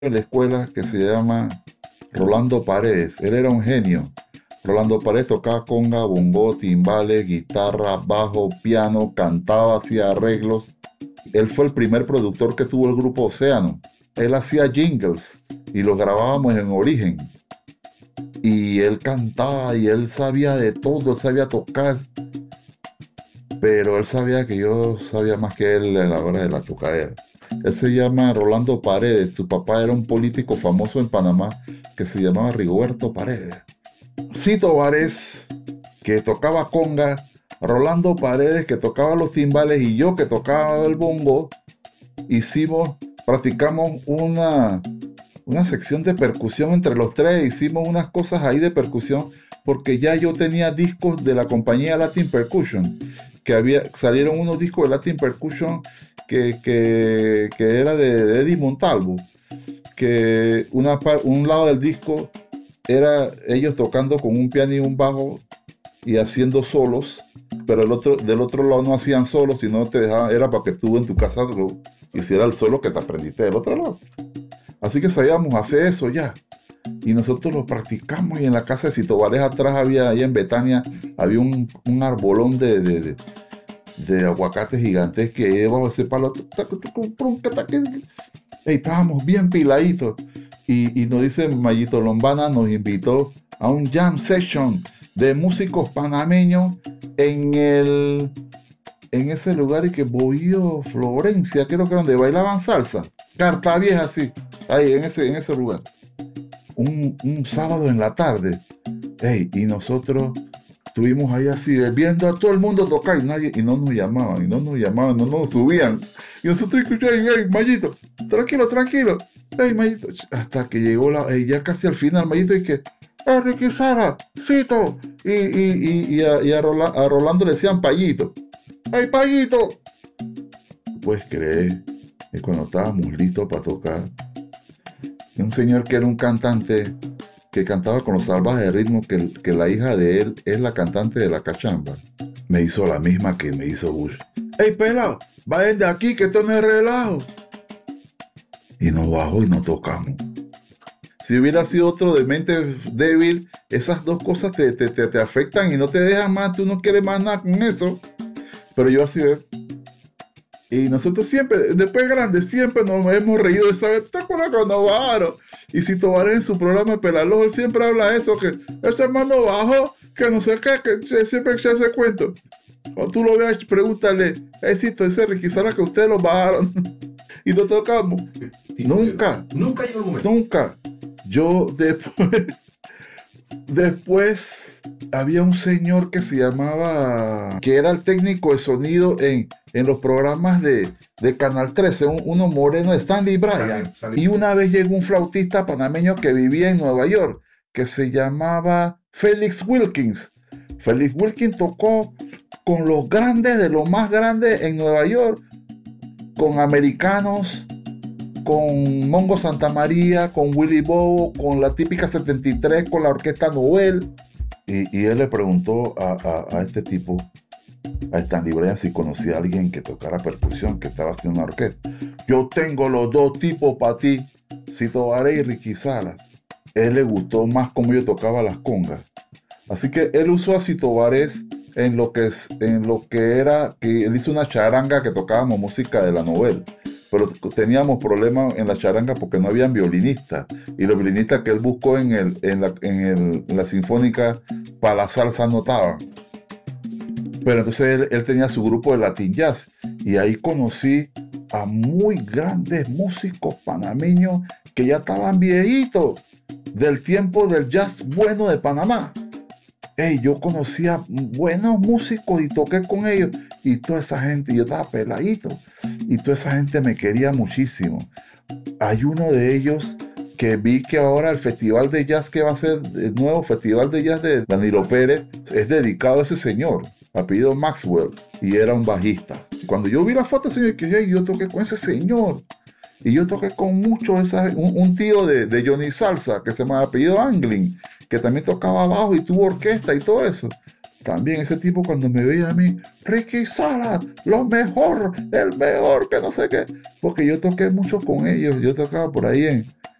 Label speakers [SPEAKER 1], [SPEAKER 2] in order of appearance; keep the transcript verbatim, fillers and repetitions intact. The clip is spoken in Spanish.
[SPEAKER 1] en la escuela que se llama Rolando Paredes. Él era un genio. Rolando Paredes tocaba conga, bongo, timbales, guitarra, bajo, piano, cantaba, hacía arreglos. Él fue el primer productor que tuvo el grupo Océano. Él hacía jingles y los grabábamos en Origen. Y él cantaba y él sabía de todo, él sabía tocar. Pero él sabía que yo sabía más que él a la hora de la tocadera. Él se llama Rolando Paredes. Su papá era un político famoso en Panamá que se llamaba Rigoberto Paredes. Cito Vares, que tocaba conga, Rolando Paredes, que tocaba los timbales, y yo, que tocaba el bongo, hicimos, practicamos una, una sección de percusión entre los tres, hicimos unas cosas ahí de percusión, porque ya yo tenía discos de la compañía Latin Percussion, que había, salieron unos discos de Latin Percussion que, que, que era de, de Eddie Montalvo, que una, un lado del disco era ellos tocando con un piano y un bajo y haciendo solos, pero el otro, del otro lado no hacían solos, sino te dejaban, era para que tú en tu casa lo hicieras el solo que te aprendiste del otro lado. Así que sabíamos hacer eso ya. Y nosotros lo practicamos, y en la casa de Cito Vares atrás había, allá en Betania, había un, un arbolón de, de, de, de aguacates gigantes que debajo de ese palo. Hey, estábamos bien piladitos. Y, y nos dice Mayito Lombana, nos invitó a un jam session de músicos panameños en el en ese lugar, y que Bohío Florencia, creo que donde bailaban salsa, Carta Vieja, sí, ahí en ese, en ese lugar. Un, un sábado en la tarde. Hey, y nosotros estuvimos ahí así, viendo a todo el mundo tocar, y nadie, y no nos llamaban, y no nos llamaban, no nos subían. Y nosotros escuchamos, hey, Mayito, tranquilo, tranquilo. Hey, Mayito, hasta que llegó la, eh, ya casi al final, Mayito, y que, eh, Ricky Sara, Cito, y, y, y, y, a, y a, Rola, a Rolando le decían Payito. ¡Hey, Payito! Pues creer que cuando estábamos listos para tocar, un señor que era un cantante que cantaba con los Salvajes de Ritmo, que, que la hija de él es la cantante de La Cachamba, me hizo la misma que me hizo Bush. ¡Hey, pelado! ¡Vayan de aquí, que esto no es relajo! Y nos bajó y nos tocamos. Si hubiera sido otro de mente débil, esas dos cosas te, te, te, te afectan y no te dejan más, tú no quieres más nada con eso. Pero yo así veo. Y nosotros siempre, después de grandes, siempre nos hemos reído de esa vez. ¿Te acuerdas cuando bajaron? Y si Tobaré en su programa Pelaloj, él siempre habla de eso, que ese hermano bajó, que no sé qué, que siempre echa ese cuento. Cuando tú lo veas, pregúntale, éxito, ese Ricky Sara, que ustedes lo bajaron y no tocamos. Sí, nunca.
[SPEAKER 2] Nunca llegó el momento.
[SPEAKER 1] Nunca. Yo después, después había un señor que se llamaba, que era el técnico de sonido en, en los programas de, de Canal trece, un, uno moreno, Stanley Bryan. Stanley, Stanley. Y una vez llegó un flautista panameño que vivía en Nueva York, que se llamaba Felix Wilkins. Felix Wilkins tocó con los grandes de los más grandes en Nueva York, con americanos, con Mongo Santa María, con Willy Bobo, con la típica setenta y tres, con la orquesta Noel. Y, y él le preguntó a, a, a este tipo, a Stanley Bryan, si conocía a alguien que tocara percusión, que estaba haciendo una orquesta. Yo tengo los dos tipos para ti, Cito Vares y Ricky Salas. Él le gustó más cómo yo tocaba las congas. Así que él usó a Cito Vares en lo que, es, en lo que era, que él hizo una charanga que tocábamos música de la Noel. Pero teníamos problemas en la charanga porque no habían violinistas. Y los violinistas que él buscó en, el, en, la, en, el, en la sinfónica para la salsa no estaban. Pero entonces él, él tenía su grupo de Latin Jazz. Y ahí conocí a muy grandes músicos panameños que ya estaban viejitos del tiempo del jazz bueno de Panamá. Hey, yo conocía buenos músicos y toqué con ellos. Y toda esa gente, yo estaba peladito. Y toda esa gente me quería muchísimo. Hay uno de ellos que vi que ahora el festival de jazz que va a ser, el nuevo festival de jazz de Danilo Pérez, es dedicado a ese señor, apellido Maxwell, y era un bajista. Cuando yo vi la foto, señor, que hey, yo toqué con ese señor. Y yo toqué con muchos de esas, un, un tío de, de Johnny Salsa, que se llama apellido Anglin, que también tocaba bajo y tuvo orquesta y todo eso. También ese tipo cuando me veía a mí, Ricky Salas, lo mejor, el mejor, que no sé qué. Porque yo toqué mucho con ellos. Yo tocaba por ahí en,